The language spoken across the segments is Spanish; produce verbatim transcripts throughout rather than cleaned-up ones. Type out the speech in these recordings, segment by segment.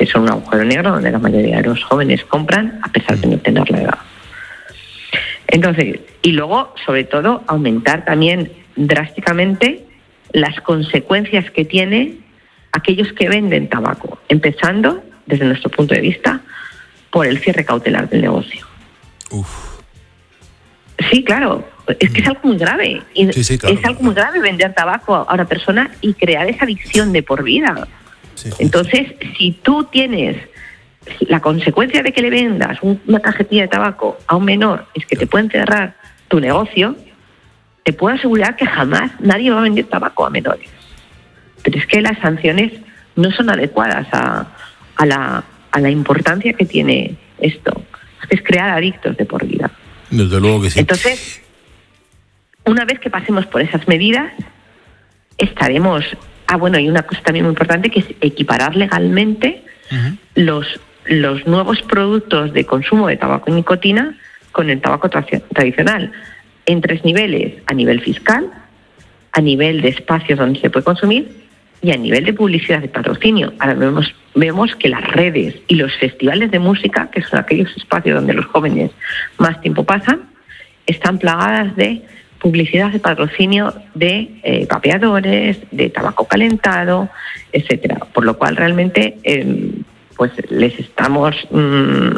son un agujero negro donde la mayoría de los jóvenes compran a pesar de no tener la edad. Entonces, y luego, sobre todo, aumentar también drásticamente las consecuencias que tiene aquellos que venden tabaco, empezando, desde nuestro punto de vista, por el cierre cautelar del negocio. Uf. Sí, claro, es que es algo muy grave. Y sí, sí, claro, es algo claro. muy grave vender tabaco a una persona y crear esa adicción de por vida. Sí, sí, Entonces, sí. si tú tienes la consecuencia de que le vendas una cajetilla de tabaco a un menor, es que te pueden cerrar tu negocio, te puedo asegurar que jamás nadie va a vender tabaco a menores. Pero es que las sanciones no son adecuadas a, a, la, a la importancia que tiene esto. Es crear adictos de por vida. Desde luego que sí. Entonces, una vez que pasemos por esas medidas, estaremos... Ah, bueno, y una cosa también muy importante, que es equiparar legalmente uh-huh. los, los nuevos productos de consumo de tabaco y nicotina con el tabaco tra- tradicional, en tres niveles: a nivel fiscal, a nivel de espacios donde se puede consumir y a nivel de publicidad de patrocinio. Ahora vemos, vemos que las redes y los festivales de música, que son aquellos espacios donde los jóvenes más tiempo pasan, están plagadas de publicidad de patrocinio de eh, vapeadores, de tabaco calentado, etcétera. Por lo cual realmente eh, pues les estamos mmm,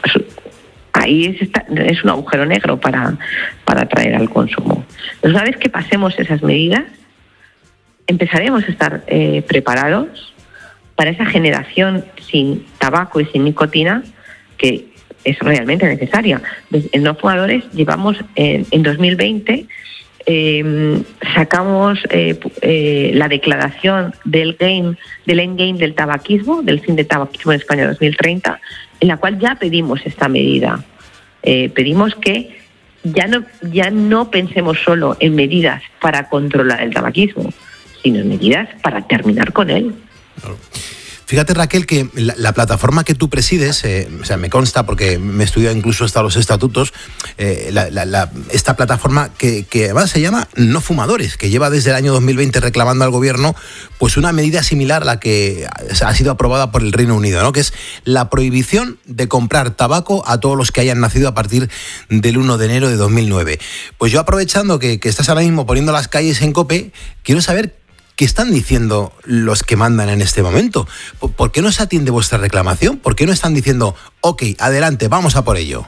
ahí es, está, es un agujero negro para, para atraer al consumo. Entonces, una vez que pasemos esas medidas, empezaremos a estar eh, preparados para esa generación sin tabaco y sin nicotina que es realmente necesaria. En no fumadores llevamos en, en dos mil veinte eh, sacamos eh, eh, la declaración del game del endgame del tabaquismo, del fin de tabaquismo en España dos mil treinta, en la cual ya pedimos esta medida. Eh, pedimos que ya no ya no pensemos solo en medidas para controlar el tabaquismo, sino en medidas para terminar con él. Claro. Fíjate, Raquel, que la, la plataforma que tú presides, eh, o sea, me consta porque me he estudiado incluso hasta los estatutos, eh, la, la, la, esta plataforma que, que además se llama No Fumadores, que lleva desde el año dos mil veinte reclamando al gobierno pues una medida similar a la que ha sido aprobada por el Reino Unido, ¿no? Que es la prohibición de comprar tabaco a todos los que hayan nacido a partir del uno de enero de dos mil nueve. Pues yo, aprovechando que, que estás ahora mismo poniendo las calles en COPE, quiero saber ¿qué están diciendo los que mandan en este momento? ¿Por qué no se atiende vuestra reclamación? ¿Por qué no están diciendo, ok, adelante, vamos a por ello?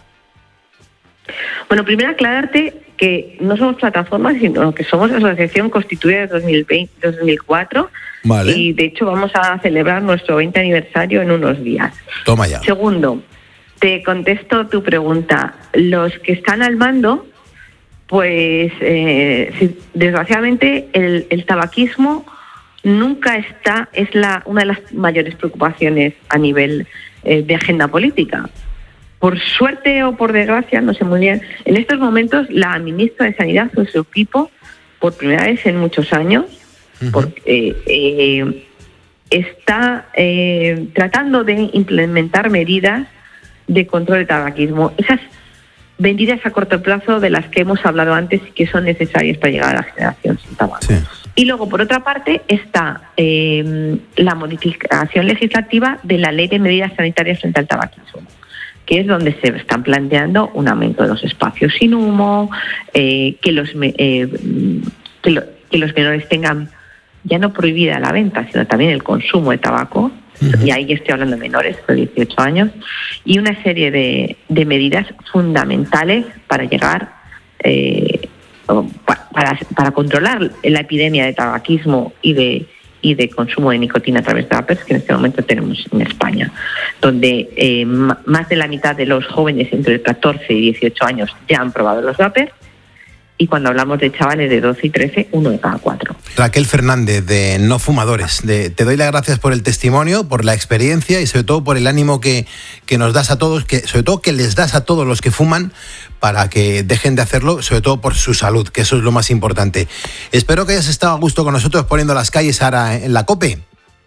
Bueno, primero aclararte que no somos plataformas, sino que somos asociación constituida en dos mil veinte, dos mil cuatro. Vale. Y de hecho vamos a celebrar nuestro veinte aniversario en unos días. Toma ya. Segundo, te contesto tu pregunta. Los que están al mando... Pues eh, desgraciadamente el, el tabaquismo nunca está, es la una de las mayores preocupaciones a nivel eh, de agenda política. Por suerte o por desgracia, no sé muy bien, en estos momentos la ministra de Sanidad y su equipo, por primera vez en muchos años, uh-huh. porque, eh, eh, está eh, tratando de implementar medidas de control del tabaquismo. Esas medidas a corto plazo de las que hemos hablado antes y que son necesarias para llegar a la generación sin tabaco. Sí. Y luego, por otra parte, está eh, la modificación legislativa de la Ley de Medidas Sanitarias frente al Tabaquismo, que es donde se están planteando un aumento de los espacios sin humo, eh, que, los, eh, que, lo, que los menores tengan ya no prohibida la venta, sino también el consumo de tabaco. Uh-huh. Y ahí estoy hablando de menores de dieciocho años, y una serie de, de medidas fundamentales para llegar eh, para, para controlar la epidemia de tabaquismo y de y de consumo de nicotina a través de vapers que en este momento tenemos en España, donde eh, m- más de la mitad de los jóvenes entre catorce y dieciocho años ya han probado los vapers. Y cuando hablamos de chavales de doce y trece, uno de cada cuatro. Raquel Fernández, de No Fumadores, de, te doy las gracias por el testimonio, por la experiencia y sobre todo por el ánimo que, que nos das a todos, que sobre todo que les das a todos los que fuman para que dejen de hacerlo, sobre todo por su salud, que eso es lo más importante. Espero que hayas estado a gusto con nosotros poniendo las calles ahora en la COPE.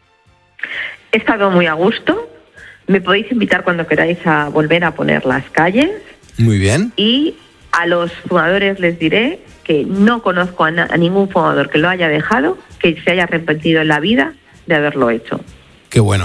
He estado muy a gusto. Me podéis invitar cuando queráis a volver a poner las calles. Muy bien. Y a los fumadores les diré que no conozco a, na- a ningún fumador que lo haya dejado, que se haya arrepentido en la vida de haberlo hecho. Qué bueno.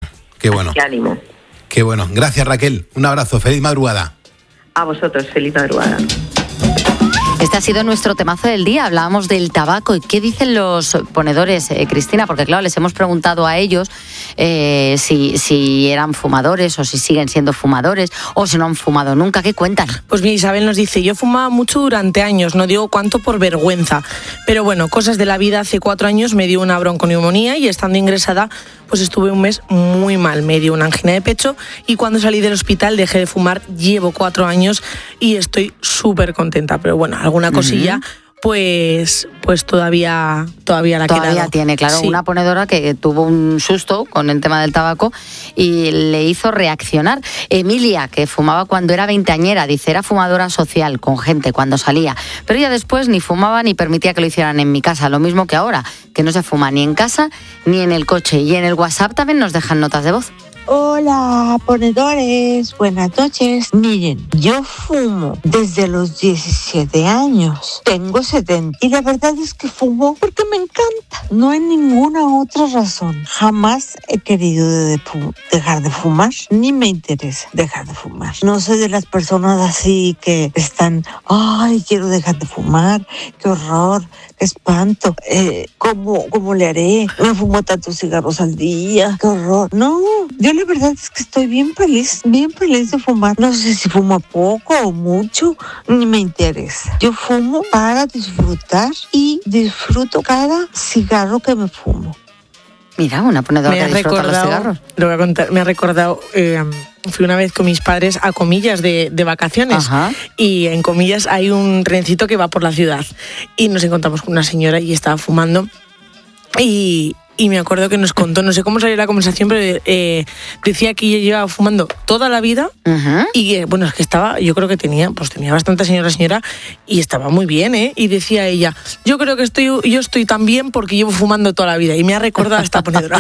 Qué bueno. Qué ánimo. Qué bueno. Gracias, Raquel. Un abrazo. Feliz madrugada. A vosotros, feliz madrugada. Este ha sido nuestro temazo del día. Hablábamos del tabaco. ¿Y qué dicen los ponedores, eh, Cristina? Porque claro, les hemos preguntado a ellos eh, si, si eran fumadores o si siguen siendo fumadores o si no han fumado nunca. ¿Qué cuentan? Pues mira, Isabel nos dice, yo fumaba mucho durante años, no digo cuánto por vergüenza. Pero bueno, cosas de la vida. Hace cuatro años me dio una bronconeumonía y estando ingresada, pues estuve un mes muy mal. Me dio una angina de pecho y cuando salí del hospital dejé de fumar. Llevo cuatro años y estoy súper contenta. Pero bueno, alguna cosilla, uh-huh. pues, pues todavía, todavía la Todavía quedado. tiene, claro, sí. Una ponedora que tuvo un susto con el tema del tabaco y le hizo reaccionar. Emilia, que fumaba cuando era veinteañera, dice, era fumadora social con gente cuando salía, pero ya después ni fumaba ni permitía que lo hicieran en mi casa, lo mismo que ahora, que no se fuma ni en casa ni en el coche. Y en el WhatsApp también nos dejan notas de voz. Hola, ponedores, buenas noches. Miren, yo fumo desde los diecisiete años, tengo setenta y la verdad es que fumo porque me encanta. No hay ninguna otra razón. Jamás he querido de fu- dejar de fumar, ni me interesa dejar de fumar. No soy de las personas así que están, ay, quiero dejar de fumar, qué horror, qué espanto, eh, ¿cómo, ¿cómo le haré? Me fumo tantos cigarros al día, qué horror. No, yo la verdad es que estoy bien feliz, bien feliz de fumar. No sé si fumo poco o mucho, ni me interesa. Yo fumo para disfrutar y disfruto cada cigarro que me fumo. Mira, una ponedora que disfruta los cigarros. Lo voy a contar, me ha recordado... Eh, fui una vez con mis padres a Comillas de, de vacaciones. Ajá. Y en Comillas hay un trencito que va por la ciudad y nos encontramos con una señora y estaba fumando y... Y me acuerdo que nos contó, no sé cómo salió la conversación, pero eh, decía que ella llevaba fumando toda la vida. Uh-huh. Y eh, bueno, es que estaba, yo creo que tenía, pues tenía bastante señora señora y estaba muy bien, ¿eh? Y decía ella, yo creo que estoy, yo estoy tan bien porque llevo fumando toda la vida. Y me ha recordado a esta ponedora.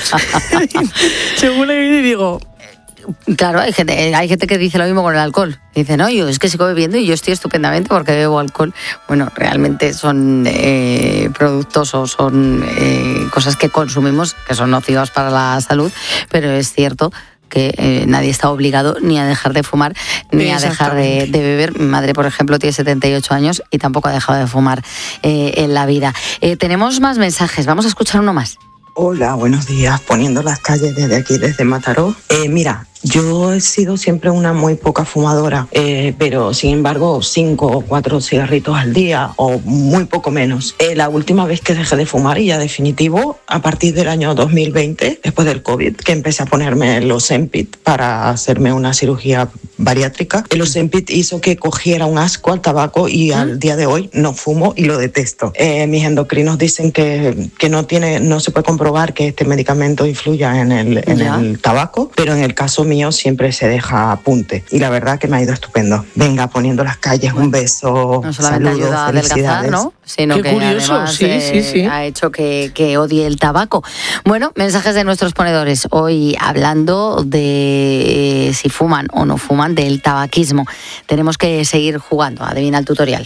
Según le digo... Claro, hay gente, hay gente que dice lo mismo con el alcohol. Dice, no, yo es que sigo bebiendo y yo estoy estupendamente porque bebo alcohol. Bueno, realmente son eh, productos o son eh, cosas que consumimos que son nocivas para la salud, pero es cierto que eh, nadie está obligado ni a dejar de fumar ni a dejar de, de beber. Mi madre, por ejemplo, tiene setenta y ocho años y tampoco ha dejado de fumar eh, en la vida. Eh, tenemos más mensajes, vamos a escuchar uno más. Hola, buenos días, poniendo las calles desde aquí, desde Mataró. Eh, mira, yo he sido siempre una muy poca fumadora, eh, pero sin embargo cinco o cuatro cigarritos al día o muy poco menos. Eh, la última vez que dejé de fumar y ya definitivo, a partir del año dos mil veinte, después del COVID, que empecé a ponerme los Ozempic para hacerme una cirugía bariátrica. El Ozempic hizo que cogiera un asco al tabaco y al día de hoy no fumo y lo detesto. Eh, mis endocrinos dicen que, que no tiene, no se puede comprobar que este medicamento influya en el, en el tabaco, pero en el caso mío siempre se deja apunte y la verdad que me ha ido estupendo. Venga, poniendo las calles, un beso, no solamente saludos, ayuda a adelgazar, ¿no? Sino Qué que curioso, además sí, eh, sí, sí. ha hecho que, que odie el tabaco. Bueno, mensajes de nuestros ponedores hoy hablando de eh, si fuman o no fuman, del tabaquismo. Tenemos que seguir jugando. Adivina el tutorial.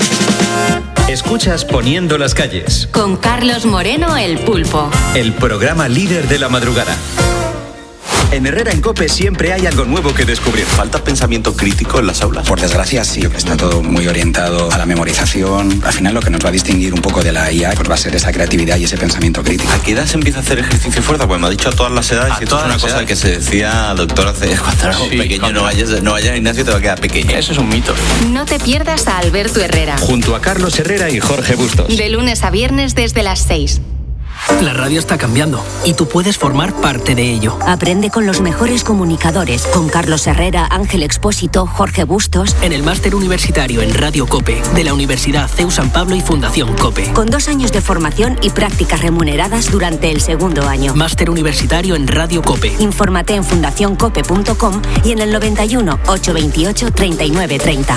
Escuchas Poniendo las calles con Carlos Moreno, el Pulpo, el programa líder de la madrugada. En Herrera en COPE siempre hay algo nuevo que descubrir. ¿Falta pensamiento crítico en las aulas? Por desgracia sí, está todo muy orientado a la memorización. Al final lo que nos va a distinguir un poco de la I A pues va a ser esa creatividad y ese pensamiento crítico. ¿A qué edad se empieza a hacer ejercicio de fuerza? Pues me ha dicho a todas las edades. A y esto es una cosa edades. Que se decía, doctor, hace cuando era sí, pequeño, no vayas, no vayas al gimnasio, te va a quedar pequeño. Eso es un mito. No te pierdas a Alberto Herrera. Junto a Carlos Herrera y Jorge Bustos. De lunes a viernes desde las seis. La radio está cambiando y tú puedes formar parte de ello. Aprende con los mejores comunicadores, con Carlos Herrera, Ángel Expósito, Jorge Bustos. En el máster universitario en Radio COPE de la Universidad C E U San Pablo y Fundación COPE. Con dos años de formación y prácticas remuneradas durante el segundo año. Máster universitario en Radio COPE. Infórmate en fundación cope punto com y en el noventa y uno, ochocientos veintiocho, treinta y nueve treinta.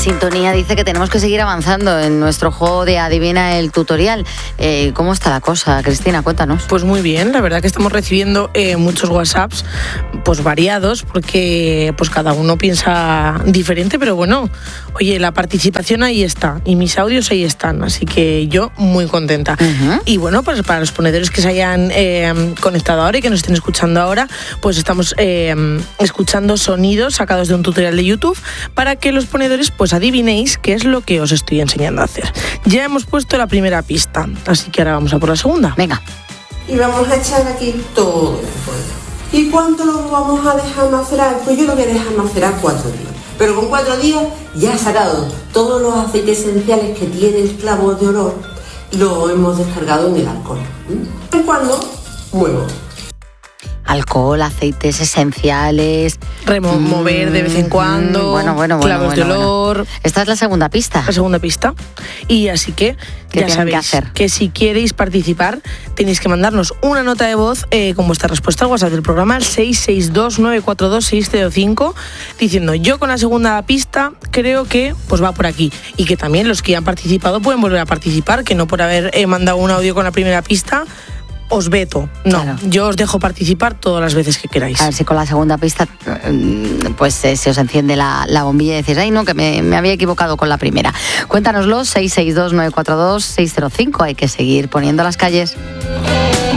sintonía dice que tenemos que seguir avanzando en nuestro juego de Adivina el Tutorial. Eh, ¿Cómo está la cosa, Cristina? Cuéntanos. Pues muy bien, la verdad que estamos recibiendo eh, muchos WhatsApps pues variados, porque pues cada uno piensa diferente, pero bueno, oye, la participación ahí está y mis audios ahí están, así que yo muy contenta. Uh-huh. Y bueno, pues para los ponedores que se hayan eh, conectado ahora y que nos estén escuchando ahora, pues estamos eh, escuchando sonidos sacados de un tutorial de YouTube para que los ponedores pues adivinéis qué es lo que os estoy enseñando a hacer. Ya hemos puesto la primera pista, así que ahora vamos a por la segunda. Venga. Y vamos a echar aquí todo el pollo. ¿Y cuánto lo vamos a dejar macerar? Pues yo lo voy a dejar macerar cuatro días. Pero con cuatro días ya sacado todos los aceites esenciales que tiene el clavo de olor, lo hemos descargado en el alcohol. ¿Mm? ¿En cuándo? Muevo. Alcohol, aceites esenciales. Remover de vez en cuando. Bueno, bueno, bueno. Clavos bueno, de olor. Bueno. Esta es la segunda pista. La segunda pista. Y así que ya sabéis que, hacer? que si queréis participar, tenéis que mandarnos una nota de voz eh, con vuestra respuesta al WhatsApp del programa, el seis seis dos, nueve cuatro dos, seis cero cinco, diciendo yo con la segunda pista creo que pues va por aquí. Y que también los que ya han participado pueden volver a participar, que no por haber eh, mandado un audio con la primera pista os veto. No, claro. Yo os dejo participar todas las veces que queráis. A ver si con la segunda pista pues eh, se os enciende la, la bombilla y decís, ay no, que me, me había equivocado con la primera. Cuéntanoslo, seis seis dos, nueve cuatro dos, seis cero cinco. Hay que seguir poniendo las calles.